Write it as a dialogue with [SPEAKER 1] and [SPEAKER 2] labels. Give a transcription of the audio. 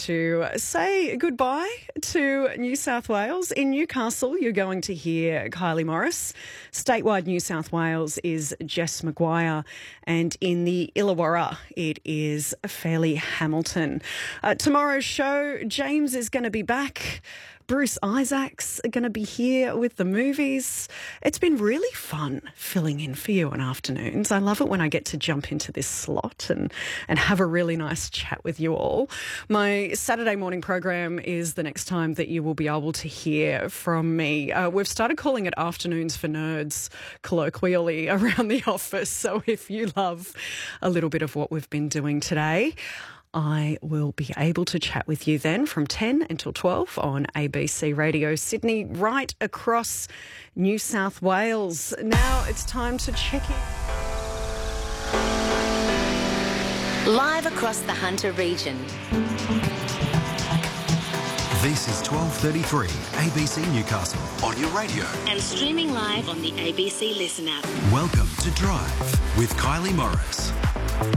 [SPEAKER 1] to say goodbye to New South Wales. In Newcastle, you're going to hear Kylie Morris. Statewide New South Wales is Jess Maguire. And in the Illawarra, it is Fairleigh Hamilton. Tomorrow's show, James is going to be back. Bruce Isaacs are going to be here with the movies. It's been really fun filling in for you on afternoons. I love it when I get to jump into this slot and have a really nice chat with you all. My Saturday morning program is the next time that you will be able to hear from me. We've started calling it Afternoons for Nerds colloquially around the office. So if you love a little bit of what we've been doing today, I will be able to chat with you then from 10 until 12 on ABC Radio Sydney, right across New South Wales. Now it's time to check in.
[SPEAKER 2] Live across the Hunter region.
[SPEAKER 3] This is 12:33 ABC Newcastle on your radio.
[SPEAKER 2] And streaming live on the ABC Listen app.
[SPEAKER 3] Welcome to Drive with Kylie Morris.